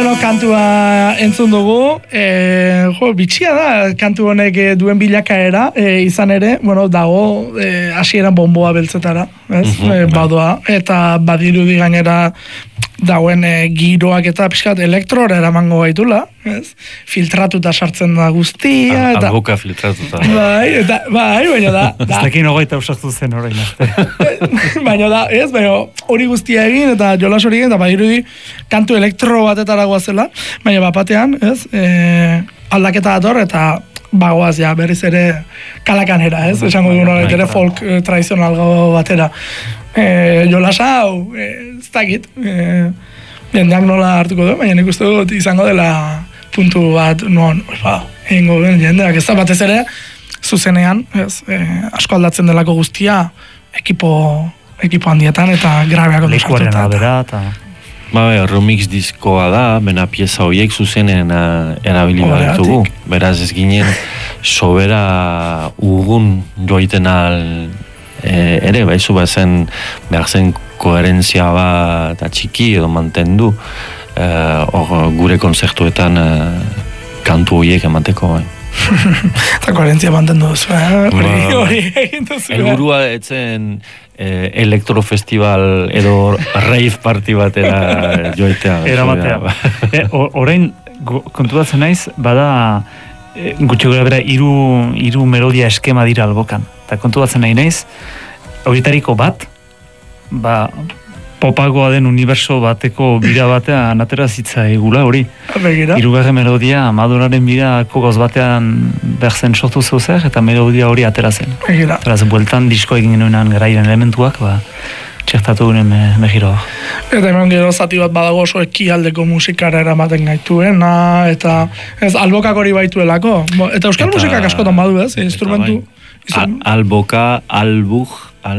Bueno, kantua entzun dugu, bitxia da, kantu honek duen bilakaera, izan ere, bueno, dago, hasieran bonboa beltzetara, ez? Badoa, eta badirudi gainera dauen giroak eta pixkat elektrora eramango gaitula, ez? Filtratuta sartzen da guztia, eta... Alboka filtratuta. Baina da... Ez dakin hogeita usatu zen orain arte. Baina da, ez? Baina hori guztia egin, eta jolas hori egin, eta badirudi kantu elektro batetara goazela, baina bapatean, ez? Aldaketa dator, eta bagoaz ja berriz ere kalakanera, ez? Esango dugu nolet ere folk tradizional batera. Jolas hau, ez dakit, jendeak nola hartuko du, baina nik uste dut izango dela puntu bat, egingo duen jendeak, ez da batez ere, zuzenean, ez, asko aldatzen delako guztia, ekipo handietan eta grabeak ondo sartuta. Lekuaren abera eta... remix diskoa da, bena pieza horiek zuzenen erabili baditugu. Beraz ez ginen sobera ugun joiten al ere, baizu bazen behar zen koherentzia bat txiki edo mantendu gure konzertuetan kantu horiek emateko bai. Eta koherentzia mantendu duzu, hori egin duzu. Helburua etzen elektrofestival edo rave party batera joitea. Eramatea. Orain, konturatzen naiz, bada gutxi gara bera hiru melodia eskema dira albokan. Eta konturatzen nahi naiz, horitariko bat, popagoa den uniberso bateko bira batean atera zitza egula hori. Hirugarren melodia, Madonaren bira kogoz batean berzen sortu zeuzer, eta melodia hori atera zen. Beraz, bueltan disko egin genuenan garairen elementuak, txertatu ginen megiroa. Eta hemen gero zati bat badago oso ekialdeko musikara eramaten gaituena, eta ez albokak hori baituelako. Eta euskal musikak askotan badu, ez? Instrumentu... Alboka, albuk...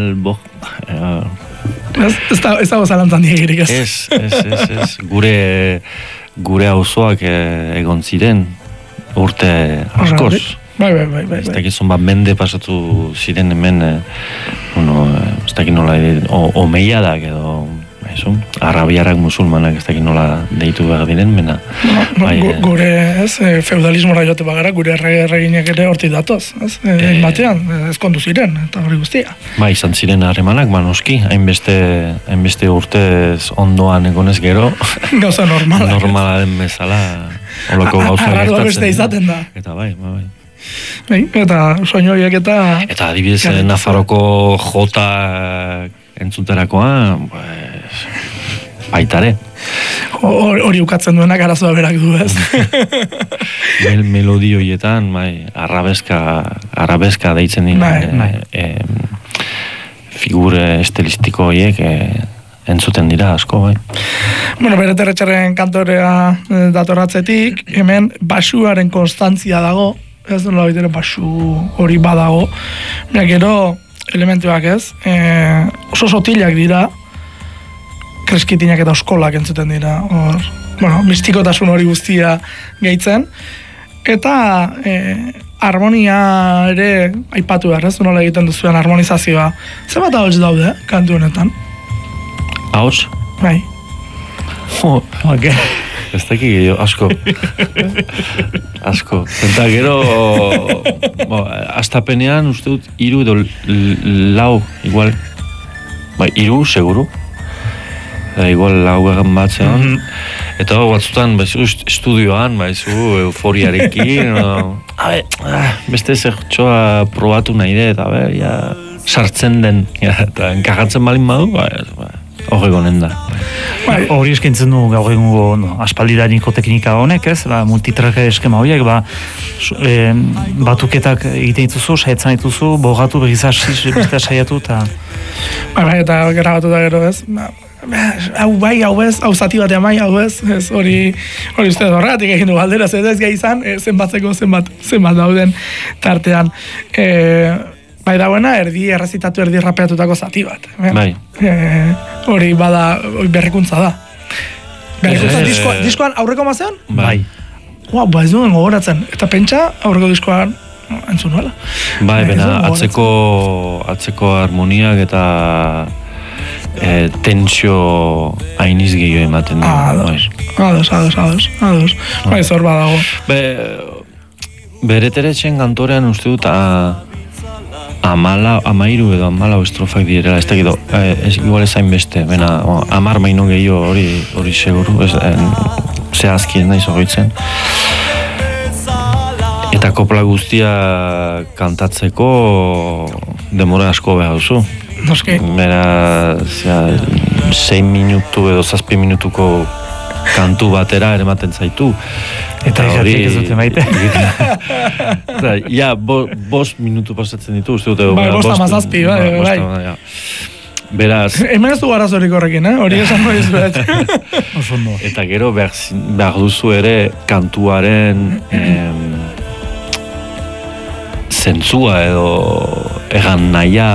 Ez dago zalantzan diegirik, ez? Ez. Gure auzoak egon ziren urte askoz. Bai. Ez dakizun bat mende pasatu ziren hemen, ez dakit nola, omeiadak edo, arabiarak musulmanak ez dakit nola deitu behar diren, mena. Gure, feudalismora jote bagara, gure erreginek ere hortik datoz, batean, ez kondu ziren, eta hori guztia. Izan ziren harremanak, noski, hainbeste urtez ondoan egonez gero. Gauza normala. Normala den bezala, holoko gauza gertatzen. Arraro beste izaten da. Eta bai. Eta soinu horiek eta... Eta adibidez, Nafarroko jota entzuterakoa, baitare. Hori ukatzen duenak arazoa berak du, ez? Melodi horietan, arabeska deitzen dira, figure estilistiko horiek entzuten dira asko, bai. Bueno, Bere Terretxaren kantorea datorratzetik, hemen basuaren konstantzia dago, ez nola baitere basu hori badago, gero elementuak ez, oso sotilak dira, kreskitinak eta oskolak entzuten dira, mistikotasun hori guztia gehitzen, eta harmonia ere aipatu behar, ez nola egiten duzuen harmonizazioa. Zer bat ahots daude, kantu honetan? Ahots? Bai. Ez dakik, asko. Zenta gero, astapenean, uste dut, 3 edo 4, igual. 3, seguru. Igual 4 batzean. Eta batzutan, estudioan, euforiarekin. Beste zertxoa probatu nahi dut, sartzen den, eta enkajatzen balin badu, horregonen da. Hori eskaintzen du gaur egungo aspaldidaniko teknika honek, ez? Multitrack eskema horiek, batuketak egiten dituzu, saietzen dituzu, bogatu begizasi beste saiatu eta... Eta grabatu da gero, ez? Hau bai, hau ez, hau zati batean bai, hau ez, hori uste horregatik egin du galdera, ez gai izan, zenbatzeko zenbat dauden tartean. Bai dagoena, errezitatu, erdi rapeatutako zati bat. Bai. Hori bada, berrikuntza da. Berrikuntza diskoan aurreko mazean? Bai. Ez duen gogoratzen. Eta pentsa aurreko diskoan entzun nuela. Bai, bena, atzeko harmoniak eta tentsio hainiz gehiago ematen Ados. Bai, zor badago. Bere teretxen kantorean uste dut amairu edo amala estrofak direla, ez da gido, igual ezain beste, bena, amar maino gehiago hori seguru, zehazki ez nahi zogoitzen. Eta kopla guztia kantatzeko demora asko behar duzu. Noski. Bera, 6 minutu edo 7 minutuko kantu batera erematen zaitu. Eta hori ez dute maite. Ja, 5 minutu pasatzen ditu, uste dute. Bai, 5 bai. Beraz... Hemen ez du arazorik horrekin, hori esan noiz bet. Eta gero behar duzu ere kantuaren zentzua edo egan nahia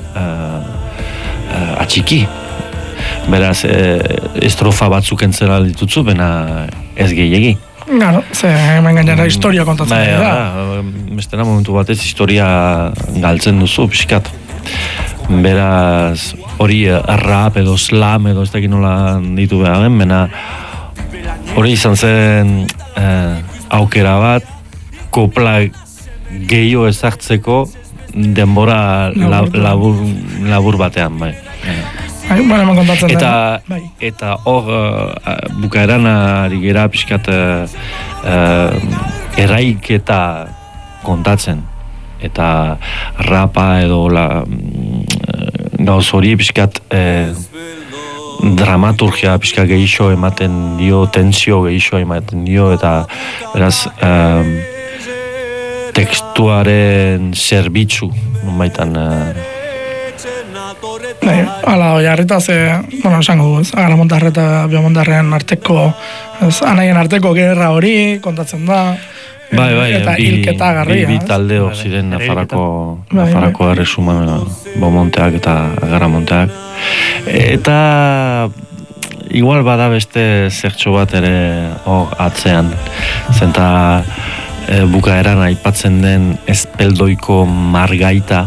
atxiki. Beraz, estrofa batzuk entzera ditutzu, bena ez gehiagi. Garo, hemen gainera historia kontatzen dira. Bestena momentu batez historia galtzen duzu, pixkat. Beraz, hori rap edo slam edo ez dakit nola ditu behar den, bena hori izan zen aukera bat, kopla gehiago ezartzeko denbora labur batean, bai. Bueno, kontatzen eta hor bukaeran ari gera pixkat erraiketa kontatzen. Eta rapa edo gauz hori pixkat dramaturgia pixkat gehixo ematen dio, tentsio gehixo ematen dio, eta beraz tekstuaren zerbitzu baitan Hala, jarrita esango du, Agaramondarre eta Biomondarren arteko, anaien arteko gerra hori kontatzen da. Bai, eta hilketa garria. Bi talde hor ziren Nafarrako erresuma, Beaumonteak eta Agaramonteak. Eta igual bada beste zertxo bat ere hor atzean. Zenta bukaeran aipatzen den espeldoiko margaita,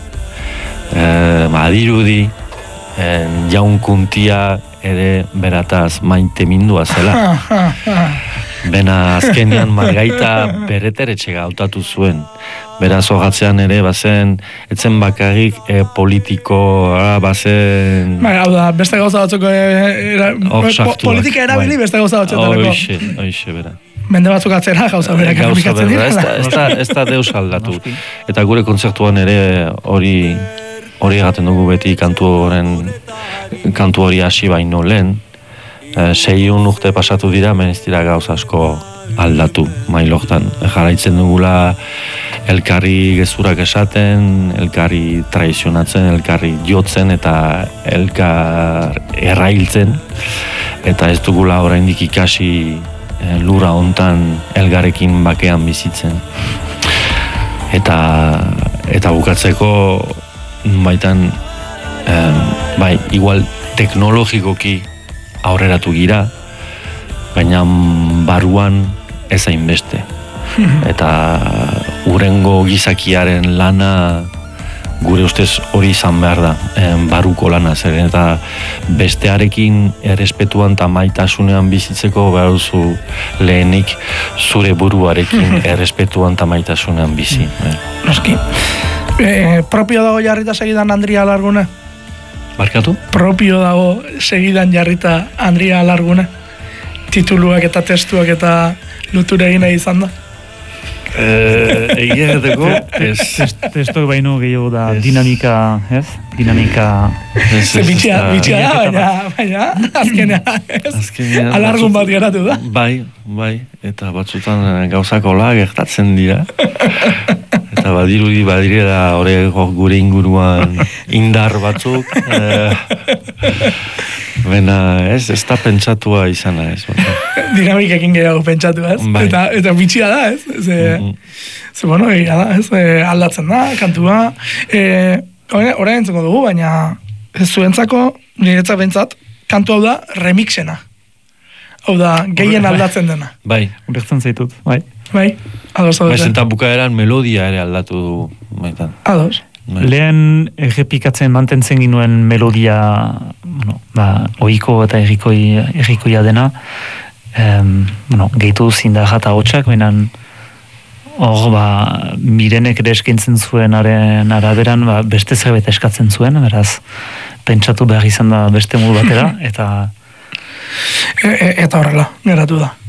adirudi jaunkuntia ere berataz maite mindua zela. Bena azkenean margaita bereteretxe gautatu zuen. Beraz hogatzean ere bazen, etzen bakarrik politiko, bazen... Hau da, beste gauza batzuk politika erabili beste gauza batzuk. Hoixe, bera. Mende batzuk atzera gauza berak errepikatzen dira. Ez da deus aldatu. Eta gure kontzertuan ere hori egaten dugu beti kantu hori hasi baino lehen. 6 urte pasatu dira, ez dira gauza asko aldatu mailortan. Jarraitzen dugula elkarri gezurak esaten, elkarri traizionatzen, elkarri jotzen eta elkar errailtzen. Eta ez dugula oraindik ikasi lura hontan elgarrekin bakean bizitzen. Eta bukatzeko baitan bai, igual teknologikoki aurreratu gira, baina baruan ez hainbeste. Eta urrengo gizakiaren lana gure ustez hori izan behar da, baruko lana zer, eta bestearekin errespetuan eta maitasunean bizitzeko behar duzu lehenik zure buruarekin errespetuan eta maitasunean bizi. Noski. Propio dago jarrita segidan Andria Alargune? Barkatu? Propio dago segidan jarrita Andria Alargune? Tituluak eta testuak eta lutura egin nahi izan da? Egia egateko testuak baino gehiago da dinamika, ez? Dinamika... Bitxia da, baina azkenean alargun bat geratu da. Bai, eta batzutan gauzakola gertatzen dira. Eta badire da gure inguruan indar batzuk. Bena, ez da pentsatua izana, ez. Dinamikekin gehiago pentsatu, ez? Eta bitxia da, ez? Bueno, egia da, ez? Aldatzen da, kantua. Hora entzuko dugu, baina ez zuentzako, niretzak bentsat, kantu hau da remixena. Hau da, gehien aldatzen dena. Bai. Ulertzen zaitut, bai. Bai, ados. Bai, zenta bukaeran melodia ere aldatu du, baitan. Ados. Lehen errepikatzen mantentzen ginuen melodia, ohiko eta errikoia dena, gehitu zindarra eta hotxak, baina hor, Mirenek ere eskaintzen zuenaren araberan, beste zerbait eskatzen zuen, beraz, pentsatu behar izan da beste modu batera, eta horrela, geratu da.